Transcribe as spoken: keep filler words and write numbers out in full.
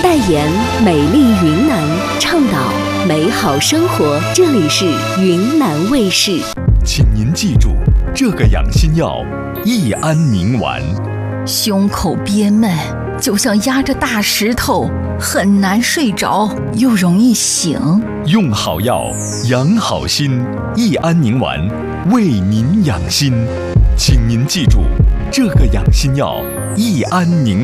代言美丽云南，倡导美好生活。这里是云南卫视。 请您记住，这个养心药益安宁丸。 胸口憋闷，就像压着大石头，很难睡着，又容易醒。 用好药，养好心，益安宁丸为您养心。请您记住，这个养心药益安宁